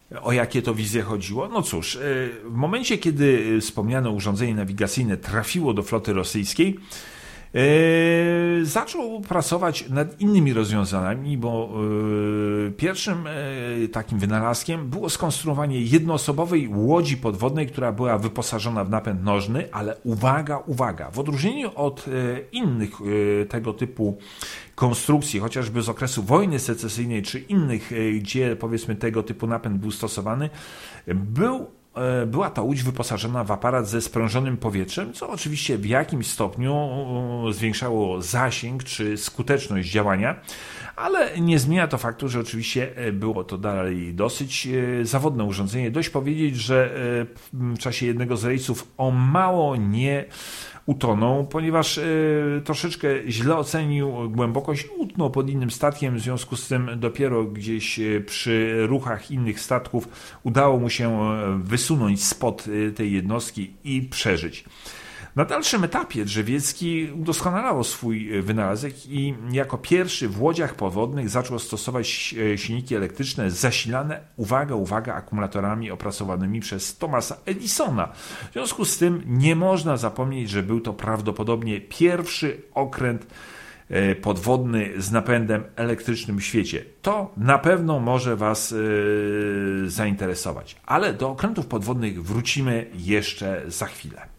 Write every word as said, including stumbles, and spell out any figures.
O jakie to wizje chodziło? No cóż, w momencie, kiedy wspomniane urządzenie nawigacyjne trafiło do floty rosyjskiej, Yy, zaczął pracować nad innymi rozwiązaniami, bo yy, pierwszym yy, takim wynalazkiem było skonstruowanie jednoosobowej łodzi podwodnej, która była wyposażona w napęd nożny, ale uwaga, uwaga, w odróżnieniu od yy, innych yy, tego typu konstrukcji, chociażby z okresu wojny secesyjnej czy innych, yy, gdzie powiedzmy tego typu napęd był stosowany, był Była ta łódź wyposażona w aparat ze sprężonym powietrzem, co oczywiście w jakimś stopniu zwiększało zasięg czy skuteczność działania, ale nie zmienia to faktu, że oczywiście było to dalej dosyć zawodne urządzenie. Dość powiedzieć, że w czasie jednego z rejsów o mało nie utonął, ponieważ y, troszeczkę źle ocenił głębokość, utknął pod innym statkiem, w związku z tym dopiero gdzieś przy ruchach innych statków udało mu się wysunąć spod tej jednostki i przeżyć. Na dalszym etapie Drzewiecki udoskonalał swój wynalazek i jako pierwszy w łodziach podwodnych zaczął stosować silniki elektryczne zasilane, uwaga, uwaga, akumulatorami opracowanymi przez Thomasa Edisona. W związku z tym nie można zapomnieć, że był to prawdopodobnie pierwszy okręt podwodny z napędem elektrycznym w świecie. To na pewno może Was yy, zainteresować. Ale do okrętów podwodnych wrócimy jeszcze za chwilę.